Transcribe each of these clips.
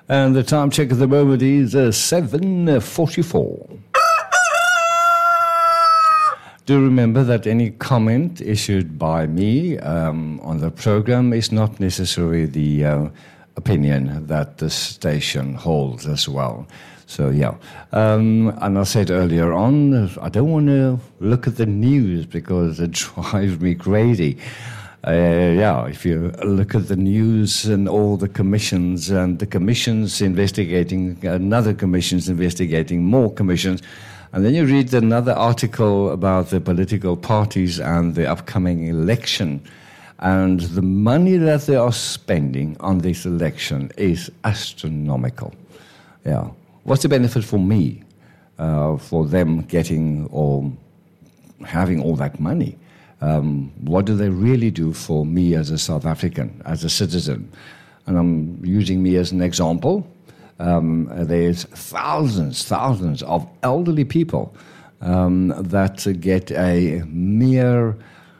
And the time check at the moment is 7:44. Do remember that any comment issued by me on the program is not necessarily the opinion that the station holds as well. So, yeah. And I said earlier on, I don't want to look at the news because it drives me crazy. If you look at the news and all the commissions, and the commission's investigating, another commission's investigating more commissions, and then you read another article about the political parties and the upcoming election, and the money that they are spending on this election is astronomical. Yeah. What's the benefit for me, for them getting or having all that money? What do they really do for me as a South African, as a citizen? And I'm using me as an example. There's thousands of elderly people that get a mere,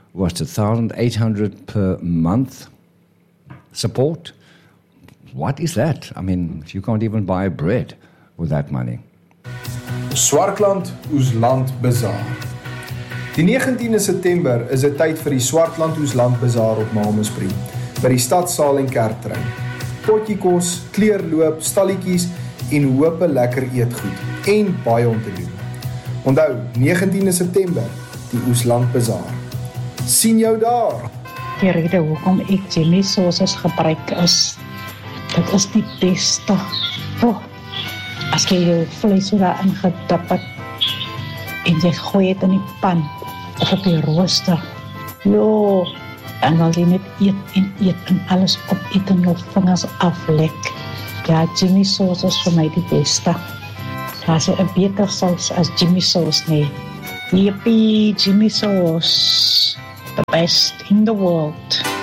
1,800 per month support. What is that? I mean, you can't even buy bread with that money. Swartland Oesland Bazaar. Die 19de September is 'n tyd vir die Swartland Oesland Bazaar op Malmesbury by die stadsaal en kerktrein. Potjie kos, kleurloop, stalletjies en hoop lekker eetgoed en baie om te doen. Onthou, 19de September, die Oesland Bazaar. Sien jou daar. Die rede hoekom ek Jimmy sauces gebruik is, dit is die beste. As jy jou vlees so daarin gedip het en jy gooi het in die pan of op die rooster. En dan jy net eet en alles opeet en jou vingers aflek. Ja, Jimmy sauce is vir my die beste. Daar is 'n beter saus as Jimmy sauce nie. Yippie, Jimmy sauce. The best in the world.